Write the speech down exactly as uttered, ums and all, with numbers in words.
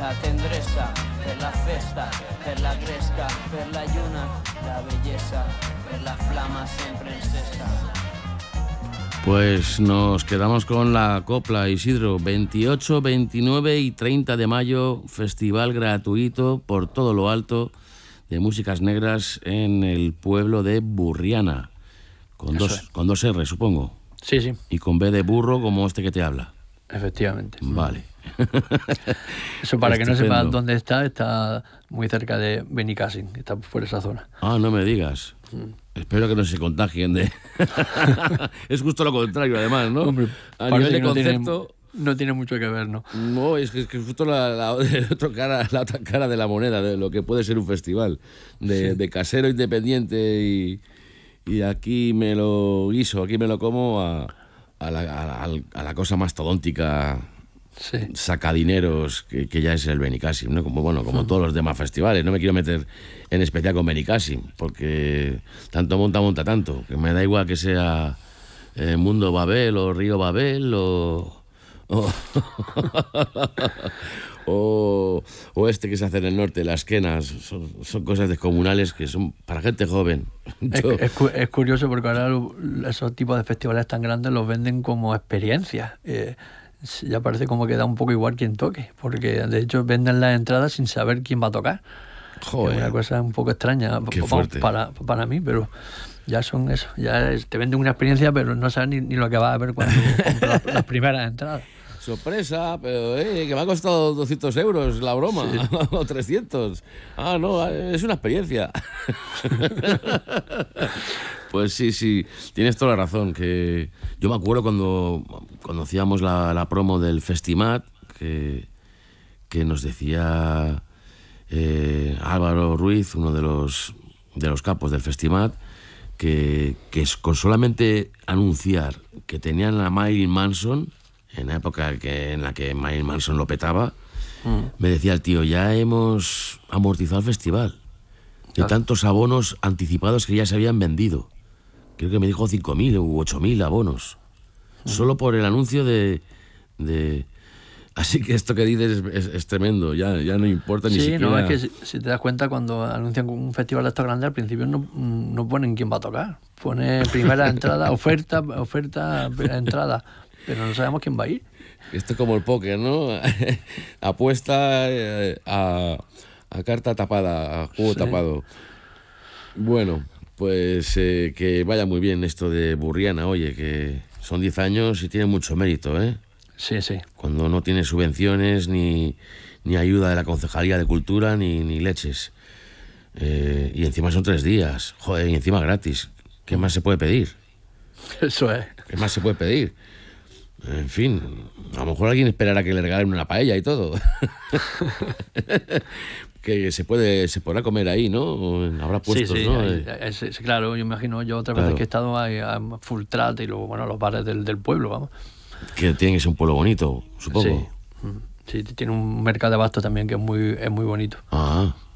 la tendresa, per la festa, per la gresca, per la lluna, la belleza, per la flama sempre en cesta. Pues nos quedamos con la copla, Isidro. veintiocho, veintinueve y treinta de mayo, festival gratuito por todo lo alto de músicas negras en el pueblo de Burriana. Con Eso dos, es. con dos R, supongo. Sí, sí, Y con B de burro, como este que te habla. efectivamente. Vale. Eso para que no Estupendo. sepas dónde está, está muy cerca de Benicàssim, está por esa zona. Ah, no me digas. Espero que no se contagien de... Es justo lo contrario, además, ¿no? Hombre, A parece nivel de que no tiene- concepto... No tiene mucho que ver, ¿no? No, es que es que justo la, la, la otra cara, la otra cara de la moneda de lo que puede ser un festival. De, Sí. de casero independiente y, y aquí me lo guiso, aquí me lo como a, a, la, a, la, a la cosa mastodóntica... Sí. Sacadineros que, que ya es el Benicàssim, ¿no? Como bueno, como todos los demás festivales. No me quiero meter en especial con Benicàssim, porque tanto monta, monta tanto, que me da igual que sea eh, Mundo Babel o Río Babel o o, o o este que se hace en el norte, las quenas, son, son cosas descomunales que son para gente joven. Es, Yo- es cu- es curioso porque ahora lo- esos tipos de festivales tan grandes los venden como experiencias. Eh, ya parece como que da un poco igual quien toque, porque de hecho venden las entradas sin saber quién va a tocar. Joder. Es una cosa un poco extraña Qué vamos, fuerte. para, para mí, pero ya son eso. Ya es- te venden una experiencia, pero no sabes ni, ni lo que vas a ver cuando compras las, las primeras entradas. Sorpresa, pero eh, que me ha costado doscientos euros la broma, o trescientos. Ah, no, es una experiencia. Pues sí, sí, tienes toda la razón. Que yo me acuerdo cuando, cuando hacíamos la, la promo del Festimat, que, que nos decía eh, Álvaro Ruiz, uno de los, de los capos del Festimat, que, que es- con solamente anunciar que tenían a Marilyn Manson, en la época que, en la que Marilyn Manson lo petaba, me decía el tío, ya hemos amortizado el festival. De Ah. tantos abonos anticipados que ya se habían vendido. Creo que me dijo cinco mil u ocho mil abonos. Solo por el anuncio de... de... Así que esto que dices es, es- es tremendo. Ya, ya no importa ni Sí, siquiera... no, es que si, si te das cuenta, cuando anuncian un festival de estos grandes, al principio no, no ponen quién va a tocar. Pone primera entrada, oferta, oferta, entrada, pero no sabemos quién va a ir. Esto es como el póker, ¿no? Apuesta eh, a, a carta tapada, a juego Sí. tapado. Bueno, pues eh, que vaya muy bien esto de Burriana, oye, que son diez años y tiene mucho mérito, ¿eh? Sí, sí. Cuando no tiene subvenciones ni, ni ayuda de la Concejalía de Cultura ni, ni leches. Eh, y encima son tres días, joder, y encima gratis. ¿Qué más se puede pedir? Eso es. ¿Qué más se puede pedir? En fin, a lo mejor alguien esperará que le regalen una paella y todo. Que se puede, se podrá comer ahí, ¿no? Habrá puestos, sí, sí, ¿no? ahí- Eh, es- es- claro, yo imagino, yo otras Claro. veces que he estado hay, hay full trate y luego, bueno, los bares del, del pueblo, vamos. Que tiene que ser un pueblo bonito, supongo. Sí. Mm. Sí, tiene un mercado de abastos también que es muy, es muy bonito. Ah,